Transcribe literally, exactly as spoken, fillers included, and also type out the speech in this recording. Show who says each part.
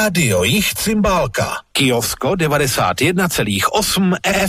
Speaker 1: Rádio Jich Cymbálka. Kiosko devadesát jedna celá osm F